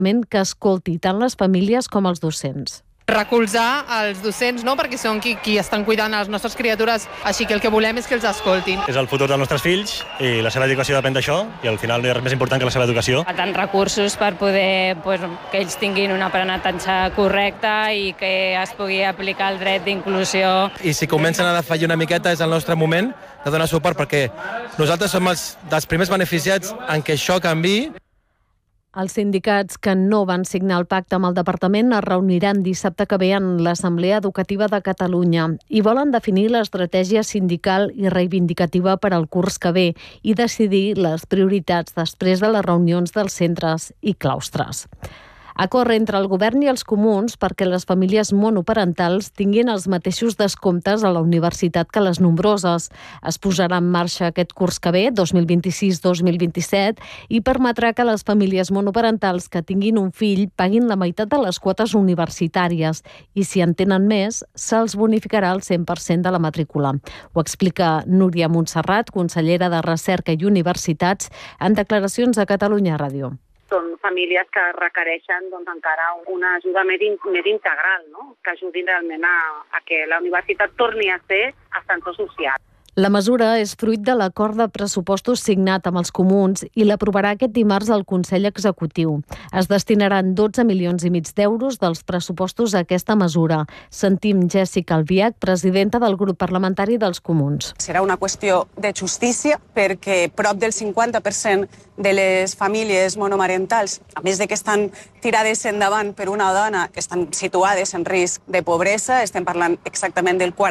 que escolti tant les famílies com els docents. Recolzar els docents, no? Perquè són qui estan cuidant les nostres criatures, així que el que volem és que els escoltin. És el futur dels nostres fills i la seva educació depèn d'això i al final no hi ha res més important que la seva educació. Tants recursos per poder que ells tinguin un aprenentatge correcte i que es pugui aplicar el dret d'inclusió. I si comencen a defallir una miqueta és el nostre moment de donar suport perquè nosaltres som els dels primers beneficiats en què això canviï. Els sindicats que no van signar el pacte amb el departament es reuniran dissabte que ve en l'Assemblea Educativa de Catalunya i volen definir l'estratègia sindical i reivindicativa per al curs que ve i decidir les prioritats després de les reunions dels centres i claustres. Acord entre el govern i els comuns perquè les famílies monoparentals tinguin els mateixos descomptes a la universitat que les nombroses. Es posarà en marxa aquest curs que ve, 2026-2027, i permetrà que les famílies monoparentals que tinguin un fill paguin la meitat de les quotes universitàries i, si en tenen més, se'ls bonificarà el 100% de la matrícula. Ho explica Núria Montserrat, consellera de Recerca i Universitats, en declaracions a Catalunya Ràdio. Són famílies que requereixen encara una ajuda més integral, no? Que ajudin realment a que la universitat torni a ser ascensor social. La mesura és fruit de l'acord de pressupostos signat amb els comuns i l'aprovarà aquest dimarts el Consell Executiu. Es destinaran 12,5 milions d'euros dels pressupostos a aquesta mesura. Sentim Jessica Albiach, presidenta del grup parlamentari dels comuns. Serà una qüestió de justícia perquè prop del 50% de les famílies monomarentals, a més de que estan tirades endavant per una dona, estan situades en risc de pobresa, estem parlant exactament del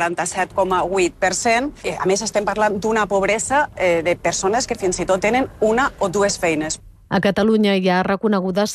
47,8%, a més estem parlant d'una pobresa de persones que fins i tot tenen una o dues feines. A Catalunya hi ha reconegudes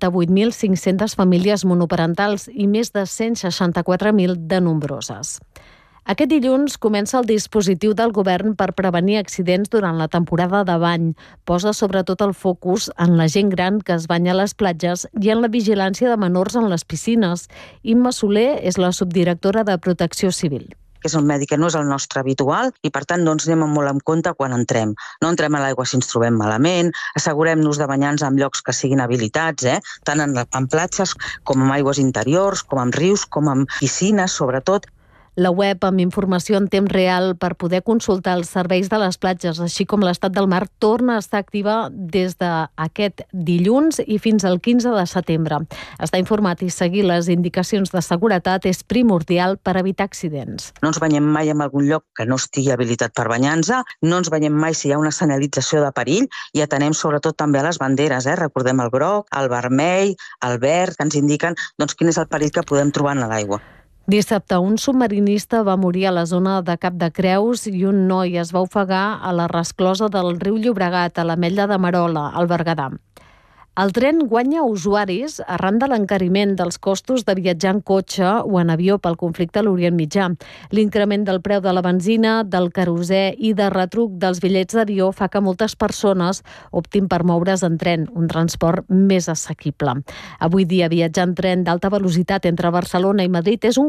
78.500 famílies monoparentals i més de 164.000 de nombroses. Aquest dilluns comença el dispositiu del govern per prevenir accidents durant la temporada de bany. Posa sobretot el focus en la gent gran que es banya a les platges i en la vigilància de menors en les piscines. Imma Soler és la subdirectora de Protecció Civil. Que és un medi que no és el nostre habitual i, per tant, anem molt en compte quan entrem. No entrem a l'aigua si ens trobem malament, assegurem-nos de banyar-nos en llocs que siguin habilitats, tant en platges com en aigües interiors, com en rius, com en piscines, sobretot. La web amb informació en temps real per poder consultar els serveis de les platges, així com l'estat del mar, torna a estar activa des d'aquest dilluns i fins al 15 de setembre. Estar informat i seguir les indicacions de seguretat és primordial per evitar accidents. No ens banyem mai en algun lloc que no estigui habilitat per banyar-nos, no ens banyem mai si hi ha una senyalització de perill i atenem sobretot també a les banderes. Recordem el groc, el vermell, el verd, que ens indiquen quin és el perill que podem trobar a l'aigua. Dissabte, un submarinista va morir a la zona de Cap de Creus i un noi es va ofegar a la resclosa del riu Llobregat, a l'Ametlla de Merola, al Berguedà. El tren guanya usuaris arran de l'encariment dels costos de viatjar en cotxe o en avió pel conflicte a l'Orient Mitjà. L'increment del preu de la benzina, del querosè i de retruc dels bitllets d'avió fa que moltes persones optin per moure's en tren, un transport més assequible. Avui dia viatjar en tren d'alta velocitat entre Barcelona i Madrid és un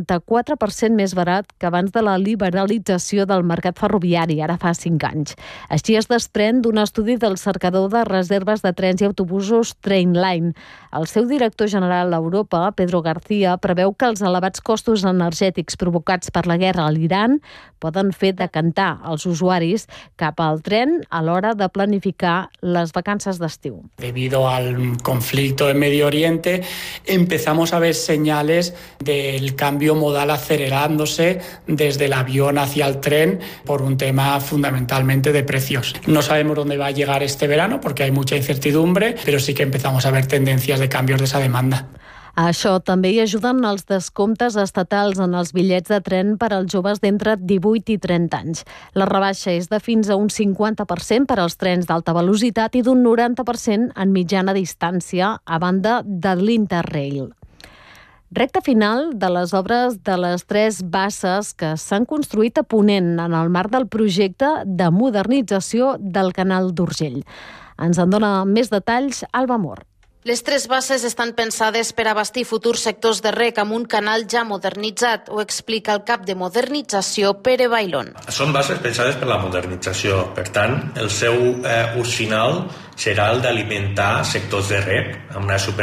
44% més barat que abans de la liberalització del mercat ferroviari, ara fa 5 anys. Així es desprèn d'un estudi del cercador de reserves de trens i autobusos Trainline. El seu director general a Europa, Pedro García, preveu que els elevats costos energètics provocats per la guerra a l'Iran poden fer decantar els usuaris cap al tren a l'hora de planificar les vacances d'estiu. Debido al conflicto en Medio Oriente, empezamos a ver señales del cambio modal acelerándose desde el avión hacia el tren por un tema fundamentalmente de precios. No sabemos dónde va a llegar este verano porque hay mucha incertidumbre, pero sí que empezamos a ver tendencias de cambios de esa demanda. A això també hi ajuden els descomptes estatals en els bitllets de tren per als joves d'entre 18 i 30 anys. La rebaixa és de fins a un 50% per als trens d'alta velocitat i d'un 90% en mitjana distància, a banda de l'Interrail. Recta final de les obres de les 3 basses que s'han construït a Ponent en el marc del projecte de modernització del canal d'Urgell. Ens en dona més detalls Alba Mor. Les 3 bases estan pensades per abastir futurs sectors de reg amb un canal ja modernitzat, ho explica el cap de modernització Pere Bailón. Són bases pensades per la modernització, per tant, el seu ús final serà el d'alimentar sectors de reg amb una